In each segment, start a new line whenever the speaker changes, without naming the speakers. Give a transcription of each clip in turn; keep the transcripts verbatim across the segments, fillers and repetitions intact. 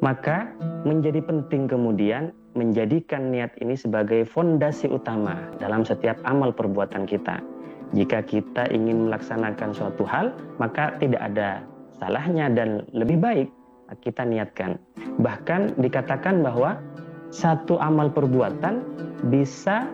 Maka menjadi penting kemudian menjadikan niat ini sebagai fondasi utama dalam setiap amal perbuatan kita. Jika kita ingin melaksanakan suatu hal, maka tidak ada salahnya dan lebih baik kita niatkan. Bahkan dikatakan bahwa satu amal perbuatan bisa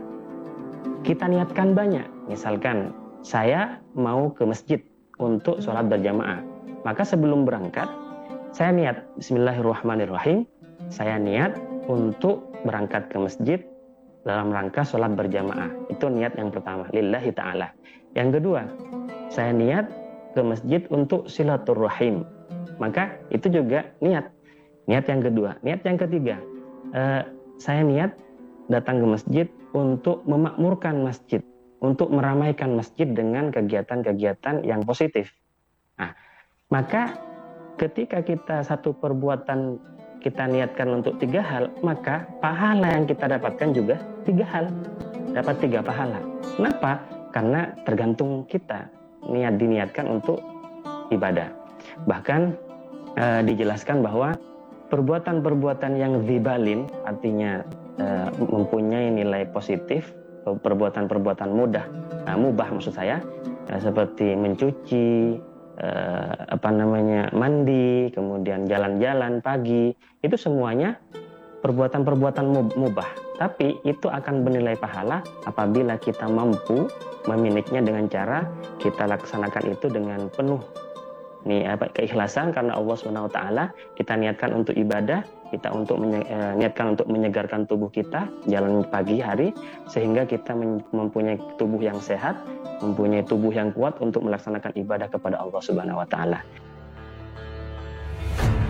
kita niatkan banyak. Misalkan saya mau ke masjid untuk sholat berjamaah, maka sebelum berangkat saya niat bismillahirrahmanirrahim, saya niat untuk berangkat ke masjid dalam rangka sholat berjamaah. Itu niat yang pertama, lillahi ta'ala. Yang kedua, saya niat ke masjid untuk silaturrahim, maka itu juga niat. Niat yang kedua. Niat yang ketiga, eh, saya niat datang ke masjid untuk memakmurkan masjid, untuk meramaikan masjid dengan kegiatan-kegiatan yang positif. Nah, maka ketika kita satu perbuatan kita niatkan untuk tiga hal, maka pahala yang kita dapatkan juga tiga hal. Dapat tiga pahala. Kenapa? Karena tergantung kita niat diniatkan untuk ibadah. Bahkan e, dijelaskan bahwa perbuatan-perbuatan yang zibalin, artinya e, mempunyai nilai positif, perbuatan-perbuatan mudah, nah, mubah maksud saya, e, seperti mencuci, Eh, apa namanya mandi, kemudian jalan-jalan pagi, itu semuanya perbuatan-perbuatan mubah. Tapi itu akan bernilai pahala apabila kita mampu memiliknya dengan cara kita laksanakan itu dengan penuh nih apa keikhlasan karena Allah subhanahu wa taala, kita niatkan untuk ibadah, kita untuk menye, eh, niatkan untuk menyegarkan tubuh kita jalan pagi hari sehingga kita mempunyai tubuh yang sehat, mempunyai tubuh yang kuat untuk melaksanakan ibadah kepada Allah subhanahu wa taala.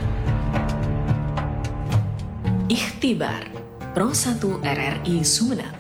Ikhtibar Pro satu R R I Sumeneb.